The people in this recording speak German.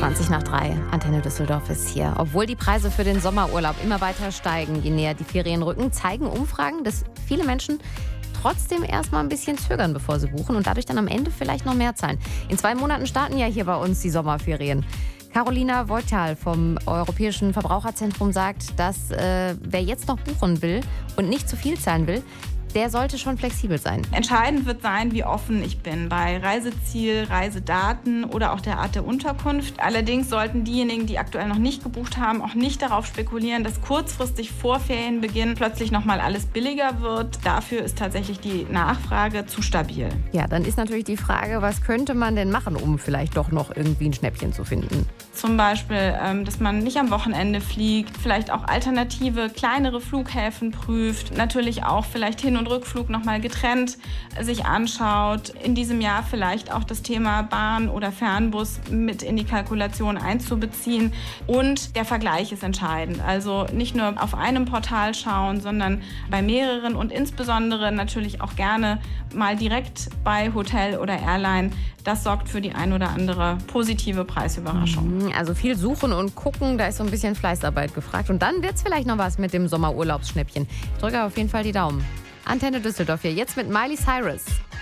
20 nach 3. Antenne Düsseldorf ist hier. Obwohl die Preise für den Sommerurlaub immer weiter steigen, je näher die Ferien rücken, zeigen Umfragen, dass viele Menschen trotzdem erstmal ein bisschen zögern, bevor sie buchen und dadurch dann am Ende vielleicht noch mehr zahlen. In 2 Monaten starten ja hier bei uns die Sommerferien. Carolina Wojtal vom Europäischen Verbraucherzentrum sagt, dass wer jetzt noch buchen will und nicht zu viel zahlen will, der sollte schon flexibel sein. Entscheidend wird sein, wie offen ich bin bei Reiseziel, Reisedaten oder auch der Art der Unterkunft. Allerdings sollten diejenigen, die aktuell noch nicht gebucht haben, auch nicht darauf spekulieren, dass kurzfristig vor Ferienbeginn plötzlich nochmal alles billiger wird. Dafür ist tatsächlich die Nachfrage zu stabil. Ja, dann ist natürlich die Frage, was könnte man denn machen, um vielleicht doch noch irgendwie ein Schnäppchen zu finden? Zum Beispiel, dass man nicht am Wochenende fliegt, vielleicht auch alternative, kleinere Flughäfen prüft, natürlich auch vielleicht Hin- und Rückflug nochmal getrennt sich anschaut. In diesem Jahr vielleicht auch das Thema Bahn oder Fernbus mit in die Kalkulation einzubeziehen. Und der Vergleich ist entscheidend. Also nicht nur auf einem Portal schauen, sondern bei mehreren und insbesondere natürlich auch gerne mal direkt bei Hotel oder Airline. Das sorgt für die ein oder andere positive Preisüberraschung. Also viel suchen und gucken, da ist so ein bisschen Fleißarbeit gefragt. Und dann wird es vielleicht noch was mit dem Sommerurlaubsschnäppchen. Ich drücke auf jeden Fall die Daumen. Antenne Düsseldorf hier, jetzt mit Miley Cyrus.